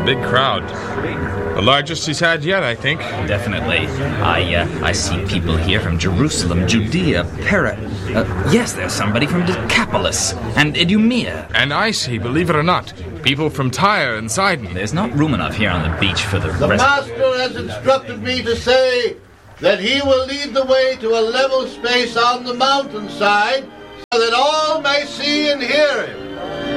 big crowd. The largest he's had yet, I think. Definitely. I see people here from Jerusalem, Judea, yes, there's somebody from Decapolis and Idumea. And I see, believe it or not, people from Tyre and Sidon. There's not room enough here on the beach for the rest. Master has instructed me to say that he will lead the way to a level space on the mountainside so that all may see and hear him.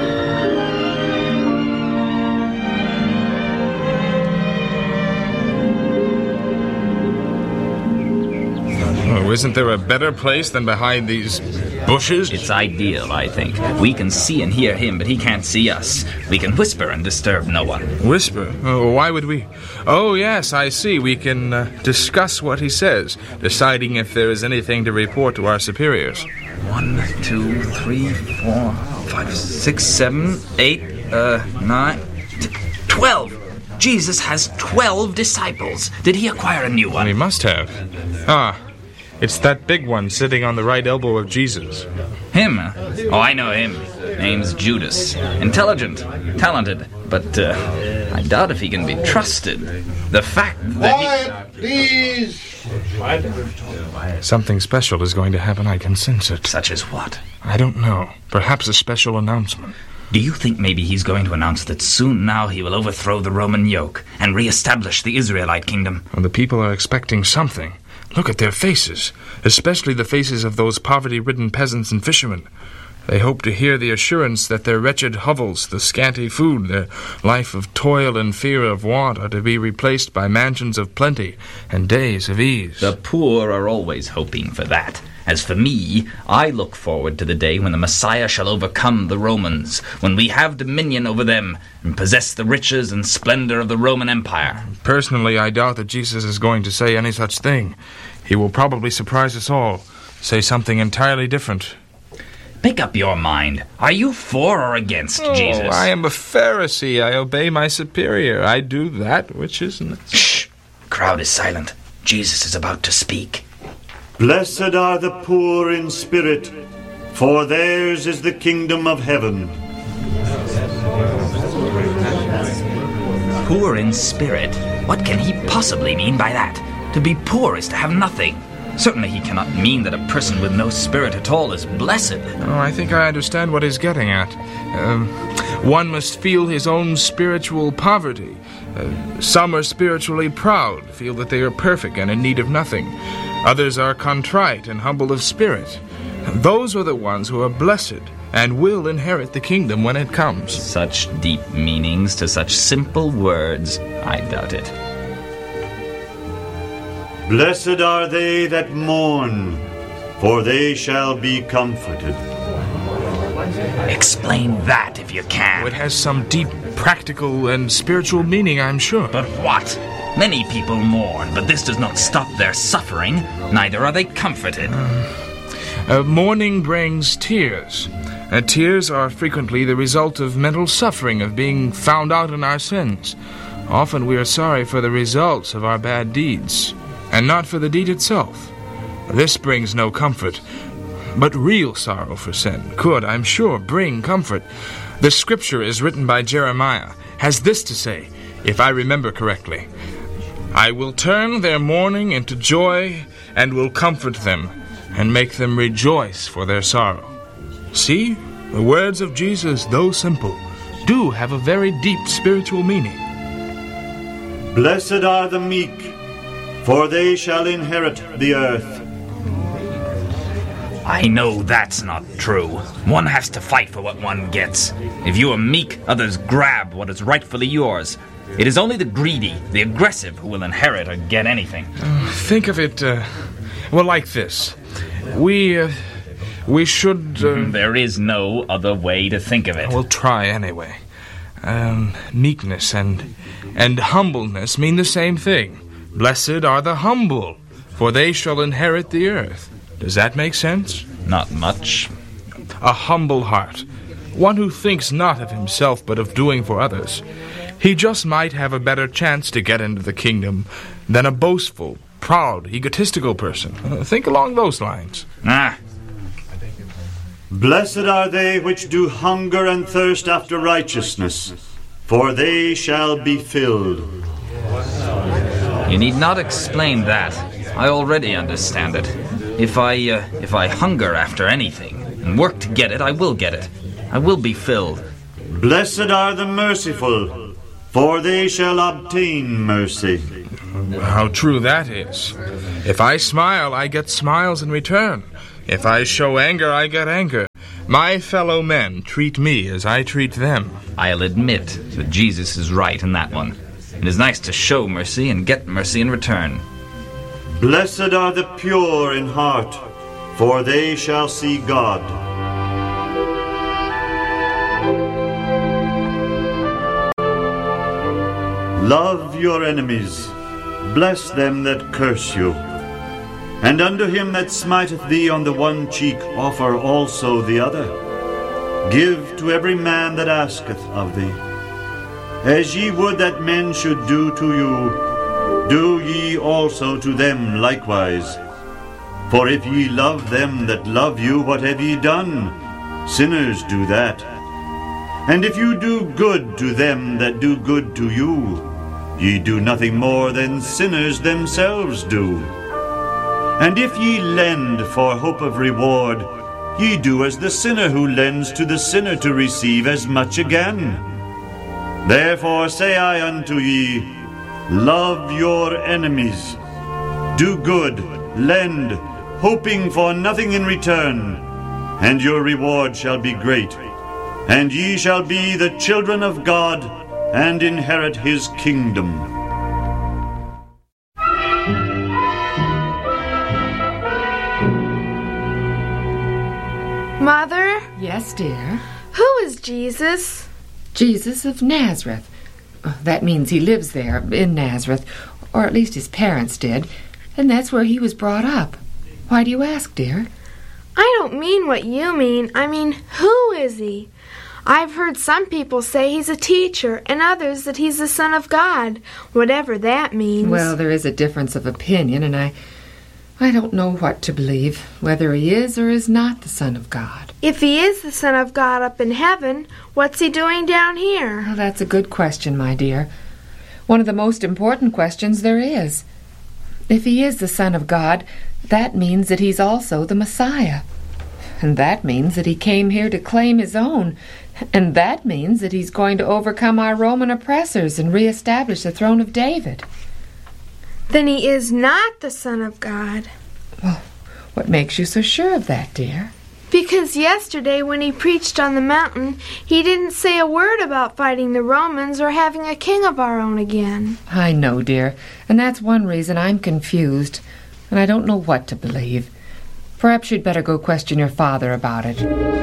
Oh, isn't there a better place than behind these bushes? It's ideal, I think. We can see and hear him, but he can't see us. We can whisper and disturb no one. Whisper? Oh, why would we? Oh, yes, I see. We can discuss what he says, deciding if there is anything to report to our superiors. 1, 2, 3, 4, 5, 6, 7, 8, 9, 12. Jesus has 12 disciples. Did he acquire a new one? He must have. It's that big one sitting on the right elbow of Jesus. Him? Oh, I know him. Name's Judas. Intelligent, talented, but I doubt if he can be trusted. The fact that Quiet, please! Something special is going to happen, I can sense it. Such as what? I don't know. Perhaps a special announcement. Do you think maybe he's going to announce that soon now he will overthrow the Roman yoke and re-establish the Israelite kingdom? Well, the people are expecting something. Look at their faces, especially the faces of those poverty-ridden peasants and fishermen. They hope to hear the assurance that their wretched hovels, the scanty food, their life of toil and fear of want are to be replaced by mansions of plenty and days of ease. The poor are always hoping for that. As for me, I look forward to the day when the Messiah shall overcome the Romans, when we have dominion over them and possess the riches and splendor of the Roman Empire. Personally, I doubt that Jesus is going to say any such thing. He will probably surprise us all, say something entirely different. Make up your mind. Are you for or against Jesus? I am a Pharisee. I obey my superior. I do that which is... Shh! Crowd is silent. Jesus is about to speak. Blessed are the poor in spirit, for theirs is the kingdom of heaven. Poor in spirit? What can he possibly mean by that? To be poor is to have nothing. Certainly he cannot mean that a person with no spirit at all is blessed. Oh, I think I understand what he's getting at. One must feel his own spiritual poverty. Some are spiritually proud, feel that they are perfect and in need of nothing. Others are contrite and humble of spirit. Those are the ones who are blessed and will inherit the kingdom when it comes. Such deep meanings to such simple words. I doubt it. Blessed are they that mourn, for they shall be comforted. Explain that if you can. It has some deep practical and spiritual meaning, I'm sure. But what? Many people mourn, but this does not stop their suffering. Neither are they comforted. Mourning brings tears. Tears are frequently the result of mental suffering, of being found out in our sins. Often we are sorry for the results of our bad deeds, and not for the deed itself. This brings no comfort, but real sorrow for sin could, I'm sure, bring comfort. The scripture is written by Jeremiah, has this to say, if I remember correctly: I will turn their mourning into joy, and will comfort them, and make them rejoice for their sorrow. See, the words of Jesus, though simple, do have a very deep spiritual meaning. Blessed are the meek, for they shall inherit the earth. I know that's not true. One has to fight for what one gets. If you are meek, others grab what is rightfully yours. It is only the greedy, the aggressive, who will inherit or get anything. Think of it, like this. We should... There is no other way to think of it. We'll try anyway. Meekness and humbleness mean the same thing. Blessed are the humble, for they shall inherit the earth. Does that make sense? Not much. A humble heart. One who thinks not of himself but of doing for others. He just might have a better chance to get into the kingdom than a boastful, proud, egotistical person. Think along those lines. Blessed are they which do hunger and thirst after righteousness, for they shall be filled. You need not explain that. I already understand it. If I hunger after anything and work to get it, I will get it. I will be filled. Blessed are the merciful, for they shall obtain mercy. How true that is. If I smile, I get smiles in return. If I show anger, I get anger. My fellow men treat me as I treat them. I'll admit that Jesus is right in that one. It is nice to show mercy and get mercy in return. Blessed are the pure in heart, for they shall see God. Love your enemies, bless them that curse you. And unto him that smiteth thee on the one cheek offer also the other. Give to every man that asketh of thee. As ye would that men should do to you, do ye also to them likewise. For if ye love them that love you, what have ye done? Sinners do that. And if you do good to them that do good to you, ye do nothing more than sinners themselves do. And if ye lend for hope of reward, ye do as the sinner who lends to the sinner to receive as much again. Therefore say I unto ye, love your enemies. Do good, lend, hoping for nothing in return, and your reward shall be great. And ye shall be the children of God, and inherit his kingdom. Mother? Yes, dear? Who is Jesus? Jesus of Nazareth. That means he lives there, in Nazareth, or at least his parents did, and that's where he was brought up. Why do you ask, dear? I don't mean what you mean. I mean, who is he? I've heard some people say he's a teacher, and others that he's the Son of God, whatever that means. Well, there is a difference of opinion, and I don't know what to believe, whether he is or is not the Son of God. If he is the Son of God up in heaven, what's he doing down here? Well, that's a good question, my dear. One of the most important questions there is. If he is the Son of God, that means that he's also the Messiah. And that means that he came here to claim his own. And that means that he's going to overcome our Roman oppressors and reestablish the throne of David. Then he is not the Son of God. Well, what makes you so sure of that, dear? Because yesterday when he preached on the mountain, he didn't say a word about fighting the Romans or having a king of our own again. I know, dear, and that's one reason I'm confused, and I don't know what to believe. Perhaps you'd better go question your father about it.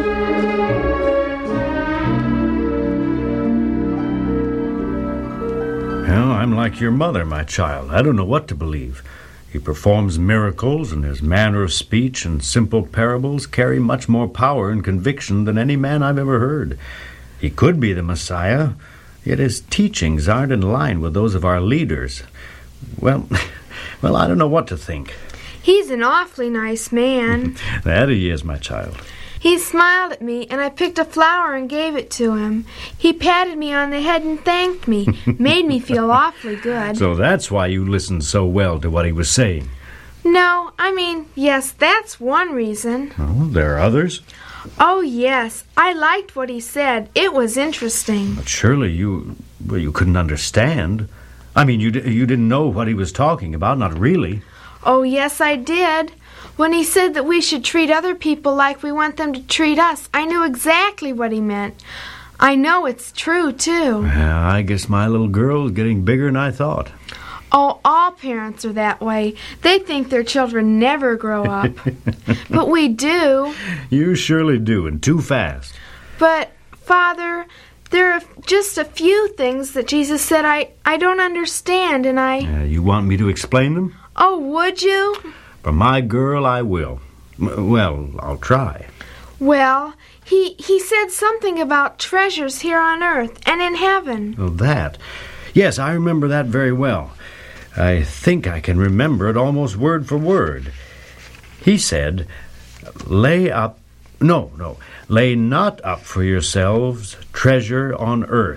Well, I'm like your mother, my child. I don't know what to believe. He performs miracles, and his manner of speech and simple parables carry much more power and conviction than any man I've ever heard. He could be the Messiah, yet his teachings aren't in line with those of our leaders. Well, I don't know what to think. He's an awfully nice man. That he is, my child. He smiled at me, and I picked a flower and gave it to him. He patted me on the head and thanked me, made me feel awfully good. So that's why you listened so well to what he was saying. No, I mean, yes, that's one reason. Oh, there are others? Oh, yes, I liked what he said. It was interesting. But surely you couldn't understand. I mean, you didn't know what he was talking about, not really. Oh, yes, I did. When he said that we should treat other people like we want them to treat us, I knew exactly what he meant. I know it's true, too. Well, I guess my little girl is getting bigger than I thought. Oh, all parents are that way. They think their children never grow up. But we do. You surely do, and too fast. But, Father, there are just a few things that Jesus said I don't understand, and You want me to explain them? Oh, would you? For my girl, I will. Well, I'll try. Well, he said something about treasures here on earth and in heaven. Oh, that. Yes, I remember that very well. I think I can remember it almost word for word. He said, lay not up for yourselves treasure on earth,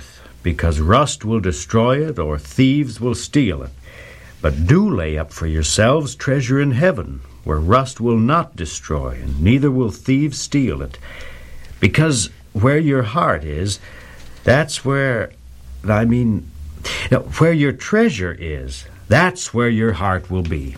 because rust will destroy it or thieves will steal it. But do lay up for yourselves treasure in heaven, where rust will not destroy, and neither will thieves steal it. Because where your heart is, that's where your treasure is, that's where your heart will be.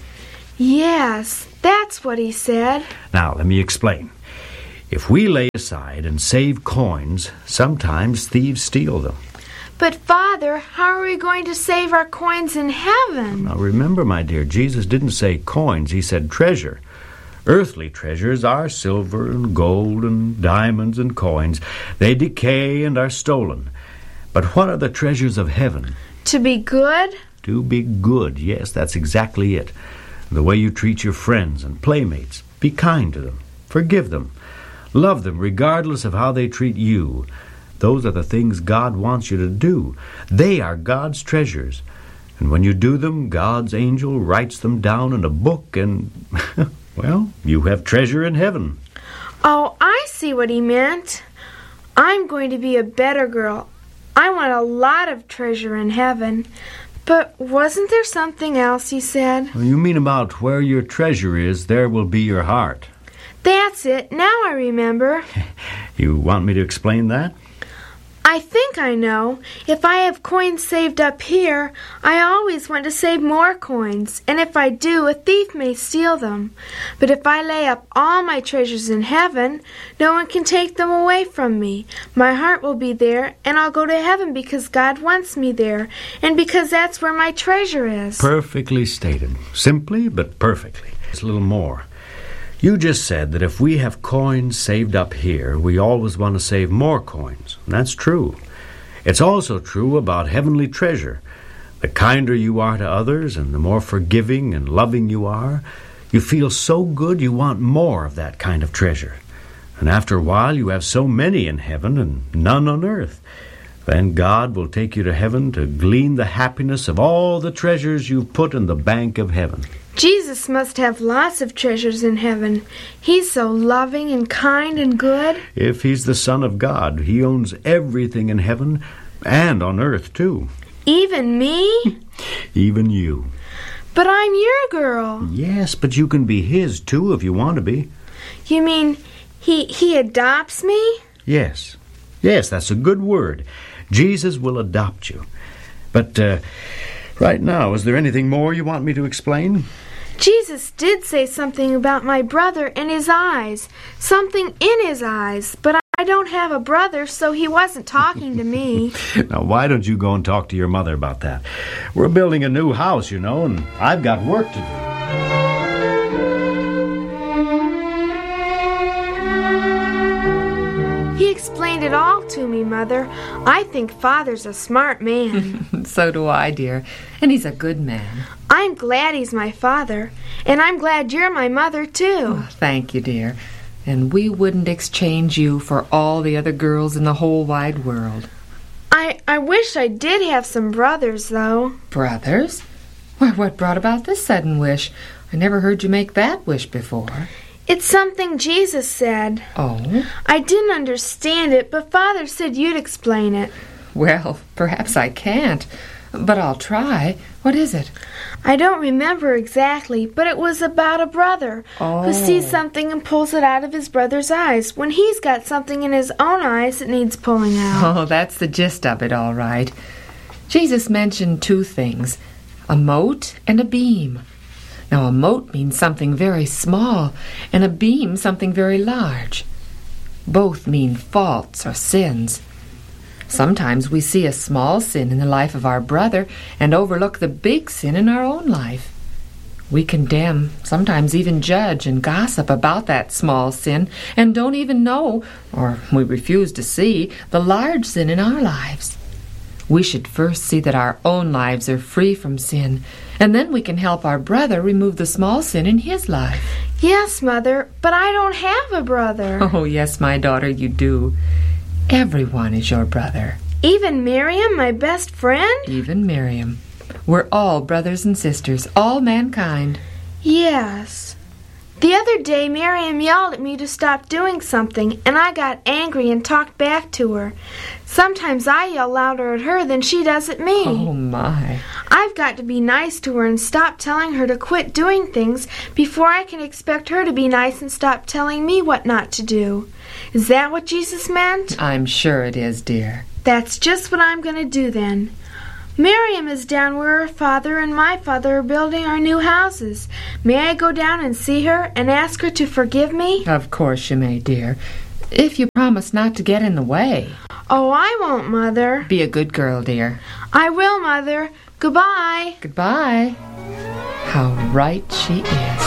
Yes, that's what he said. Now, let me explain. If we lay aside and save coins, sometimes thieves steal them. But, Father, how are we going to save our coins in heaven? Now, remember, my dear, Jesus didn't say coins, he said treasure. Earthly treasures are silver and gold and diamonds and coins. They decay and are stolen. But what are the treasures of heaven? To be good? To be good, yes, that's exactly it. The way you treat your friends and playmates. Be kind to them. Forgive them. Love them regardless of how they treat you. Those are the things God wants you to do. They are God's treasures. And when you do them, God's angel writes them down in a book and, well, you have treasure in heaven. Oh, I see what he meant. I'm going to be a better girl. I want a lot of treasure in heaven. But wasn't there something else he said? You mean about where your treasure is, there will be your heart. That's it. Now I remember. You want me to explain that? I think I know. If I have coins saved up here, I always want to save more coins. And if I do, a thief may steal them. But if I lay up all my treasures in heaven, no one can take them away from me. My heart will be there, and I'll go to heaven because God wants me there, and because that's where my treasure is. Perfectly stated. Simply, but perfectly. Just a little more. You just said that if we have coins saved up here, we always want to save more coins. And that's true. It's also true about heavenly treasure. The kinder you are to others and the more forgiving and loving you are, you feel so good you want more of that kind of treasure. And after a while you have so many in heaven and none on earth. Then God will take you to heaven to glean the happiness of all the treasures you've put in the bank of heaven. Jesus must have lots of treasures in heaven. He's so loving and kind and good. If he's the Son of God, he owns everything in heaven and on earth, too. Even me? Even you. But I'm your girl. Yes, but you can be his, too, if you want to be. You mean he adopts me? Yes. Yes, that's a good word. Jesus will adopt you. But, right now, is there anything more you want me to explain? Jesus did say something about my brother and his eyes. Something in his eyes. But I don't have a brother, so he wasn't talking to me. Now, why don't you go and talk to your mother about that? We're building a new house, you know, and I've got work to do. He explained it all to me, Mother. I think Father's a smart man. So do I, dear. And he's a good man. I'm glad he's my father. And I'm glad you're my mother, too. Oh, thank you, dear. And we wouldn't exchange you for all the other girls in the whole wide world. I wish I did have some brothers, though. Brothers? Why, what brought about this sudden wish? I never heard you make that wish before. It's something Jesus said. Oh? I didn't understand it, but Father said you'd explain it. Well, perhaps I can't, but I'll try. What is it? I don't remember exactly, but it was about a brother who sees something and pulls it out of his brother's eyes when he's got something in his own eyes that needs pulling out. Oh, that's the gist of it, all right. Jesus mentioned two things, a mote and a beam. Now, a mote means something very small, and a beam something very large. Both mean faults or sins. Sometimes we see a small sin in the life of our brother and overlook the big sin in our own life. We condemn, sometimes even judge and gossip about that small sin and don't even know, or we refuse to see, the large sin in our lives. We should first see that our own lives are free from sin, and then we can help our brother remove the small sin in his life. Yes, Mother, but I don't have a brother. Oh, yes, my daughter, you do. Everyone is your brother. Even Miriam, my best friend? Even Miriam. We're all brothers and sisters, all mankind. Yes. The other day, Miriam yelled at me to stop doing something, and I got angry and talked back to her. Sometimes I yell louder at her than she does at me. Oh, my. I've got to be nice to her and stop telling her to quit doing things before I can expect her to be nice and stop telling me what not to do. Is that what Jesus meant? I'm sure it is, dear. That's just what I'm going to do then. Miriam is down where her father and my father are building our new houses. May I go down and see her and ask her to forgive me? Of course you may, dear. If you promise not to get in the way. Oh, I won't, Mother. Be a good girl, dear. I will, Mother. Goodbye. Goodbye. How right she is.